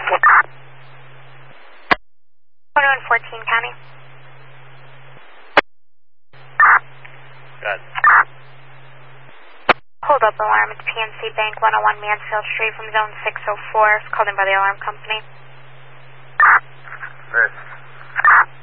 2114 County. Good. Hold up alarm. It's PNC Bank 101 Mansfield Street from zone 604. It's called in by the alarm company. This.